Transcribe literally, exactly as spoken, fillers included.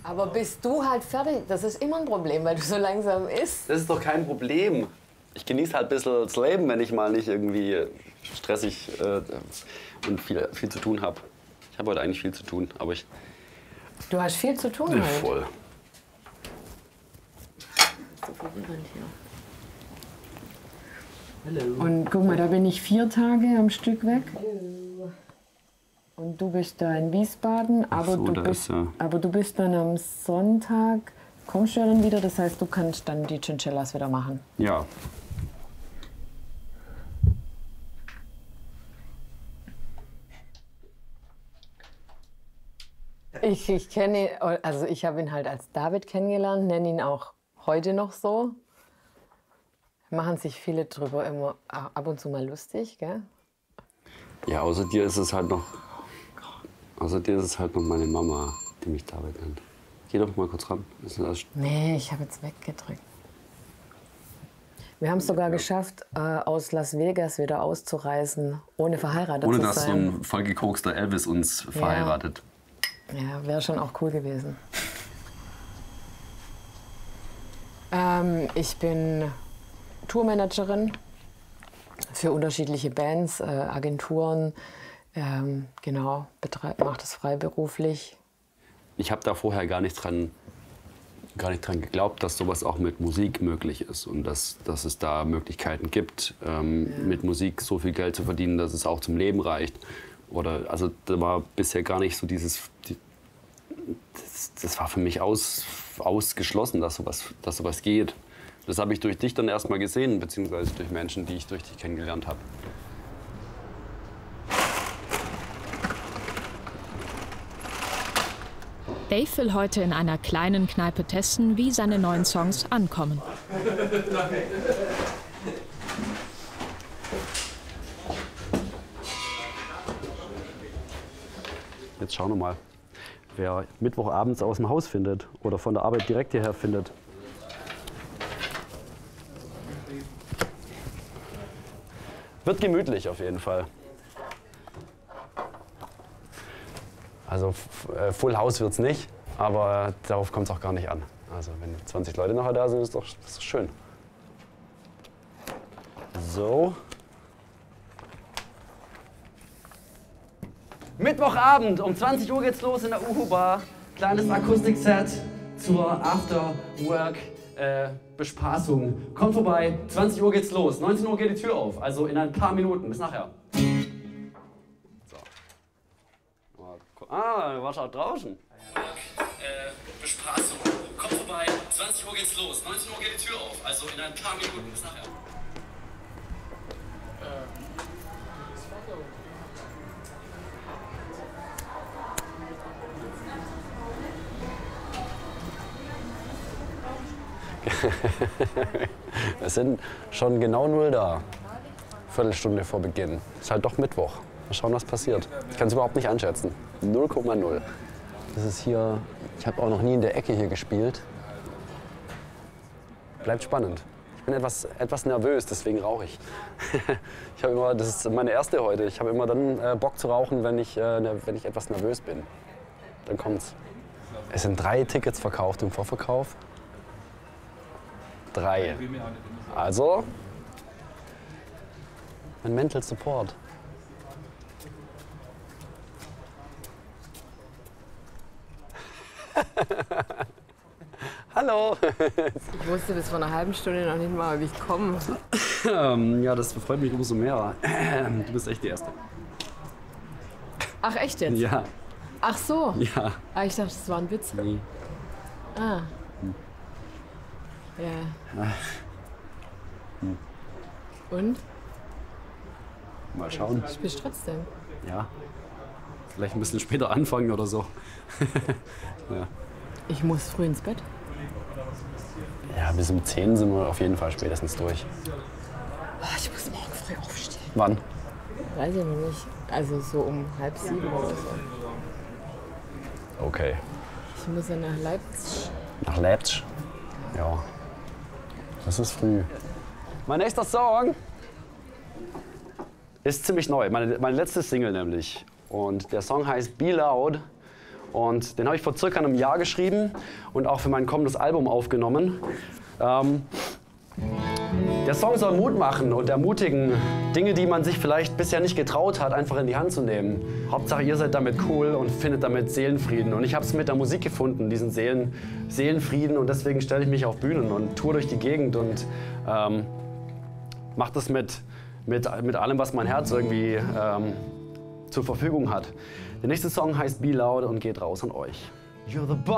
Aber bist du halt fertig? Das ist immer ein Problem, weil du so langsam isst. Das ist doch kein Problem. Ich genieße halt ein bisschen das Leben, wenn ich mal nicht irgendwie stressig äh, und viel, viel zu tun habe. Ich habe heute eigentlich viel zu tun, aber ich... Du hast viel zu tun Ja, halt. voll. So verwirrend hier. Hallo. Und guck mal, da bin ich vier Tage am Stück weg. Hallo. Und du bist da in Wiesbaden, aber, so, du, bist, ist, ja. aber du bist dann am Sonntag, kommst du ja dann wieder, das heißt, du kannst dann die Chinchillas wieder machen. Ja. Ich, ich kenne, also ich habe ihn halt als David kennengelernt, nenne ihn auch heute noch so. Machen sich viele drüber immer ab und zu mal lustig, gell? Ja, außer dir ist es halt noch... Außer dir ist es halt noch meine Mama, die mich David nennt. Geh doch mal kurz ran. Ist das... Nee, ich habe jetzt weggedrückt. Wir haben es sogar geschafft, äh, aus Las Vegas wieder auszureisen, ohne verheiratet Ohne zu sein. dass so ein vollgekokster Elvis uns verheiratet. Ja, wäre schon auch cool gewesen. ähm, ich bin Tourmanagerin für unterschiedliche Bands, äh, Agenturen. Ähm, genau, mache das freiberuflich. Ich habe da vorher gar nicht dran, gar nicht dran geglaubt, dass sowas auch mit Musik möglich ist und dass, dass es da Möglichkeiten gibt, ähm, ja. mit Musik so viel Geld zu verdienen, dass es auch zum Leben reicht. Oder, also da war bisher gar nicht so dieses, die, das, das war für mich aus, ausgeschlossen, dass sowas, dass sowas geht. Das habe ich durch dich dann erst mal gesehen, beziehungsweise durch Menschen, die ich durch dich kennengelernt habe. Dave will heute in einer kleinen Kneipe testen, wie seine neuen Songs ankommen. Jetzt schauen wir mal, wer Mittwochabends aus dem Haus findet oder von der Arbeit direkt hierher findet. Wird gemütlich auf jeden Fall. Also äh, Full House wird's nicht, aber darauf kommt es auch gar nicht an. Also wenn zwanzig Leute nachher da sind, ist doch, das ist schön. So. Mittwochabend um zwanzig Uhr geht's los in der Uhu-Bar. Kleines Akustikset zur After-Work-Bespaßung. Kommt vorbei, zwanzig Uhr geht's los. neunzehn Uhr geht die Tür auf, also in ein paar Minuten. Bis nachher. So. Ah, du warst auch draußen. Work-Bespaßung. Kommt vorbei, zwanzig Uhr geht's los. neunzehn Uhr geht die Tür auf, also in ein paar Minuten. Bis nachher. Wir sind schon genau null da. Viertelstunde vor Beginn. Ist halt doch Mittwoch. Mal schauen, was passiert. Ich kann es überhaupt nicht einschätzen. null Komma null. Das ist hier. Ich habe auch noch nie in der Ecke hier gespielt. Bleibt spannend. Ich bin etwas, etwas nervös, deswegen rauche ich. Ich habe immer, das ist meine erste heute. Ich habe immer dann äh, Bock zu rauchen, wenn ich, äh, wenn ich etwas nervös bin. Dann kommt's. Es sind drei Tickets verkauft im Vorverkauf. Drei. Also, ein Mental Support. Hallo. Ich wusste bis vor einer halben Stunde noch nicht mal, wie ich komme. Ja, das freut mich umso mehr. Du bist echt die Erste. Ach, echt jetzt? Ja. Ach so. Ja. Ah, ich dachte, das war ein Witz. Nee. Ah. Hm. Ja. Hm. Und? Mal schauen. Spielst du trotzdem? Ja. Vielleicht ein bisschen später anfangen oder so. Ja. Ich muss früh ins Bett. Ja, bis um zehn sind wir auf jeden Fall spätestens durch. Oh, ich muss morgen früh aufstehen. Wann? Weiß ich noch nicht. Also so um halb sieben oder so. Okay. Ich muss ja nach Leipzig. Nach Leipzig? Ja. Das ist früh. Mein nächster Song ist ziemlich neu. Meine, meine letzte Single nämlich. Und der Song heißt Be Loud. Und den habe ich vor circa einem Jahr geschrieben und auch für mein kommendes Album aufgenommen. Ähm, der Song soll Mut machen und ermutigen, Dinge, die man sich vielleicht bisher nicht getraut hat, einfach in die Hand zu nehmen. Hauptsache, ihr seid damit cool und findet damit Seelenfrieden. Und ich habe es mit der Musik gefunden, diesen Seelen, Seelenfrieden. Und deswegen stelle ich mich auf Bühnen und tour durch die Gegend und ähm, mache das mit, mit, mit allem, was mein Herz irgendwie ähm, zur Verfügung hat. Der nächste Song heißt Be Loud und geht raus an euch. You're the